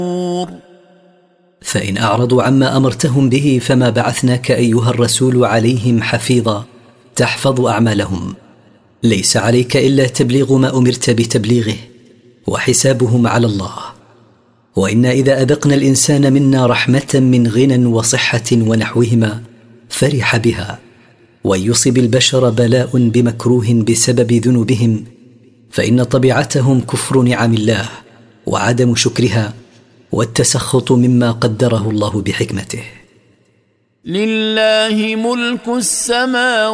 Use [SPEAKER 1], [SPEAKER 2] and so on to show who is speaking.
[SPEAKER 1] فإن أعرضوا عما أمرتهم به فما بعثناك أيها الرسول عليهم حفيظا تحفظ أعمالهم. ليس عليك إلا تبليغ ما أمرت بتبليغه، وحسابهم على الله. وإنا إذا أذقنا الإنسان منا رحمة من غنى وصحة ونحوهما فرح بها، وإن يصب البشر بلاء بمكروه بسبب ذنوبهم فإن طبيعتهم كفر نعم الله وعدم شكرها والتسخط مما قدره الله بحكمته.
[SPEAKER 2] لله ملك السماوات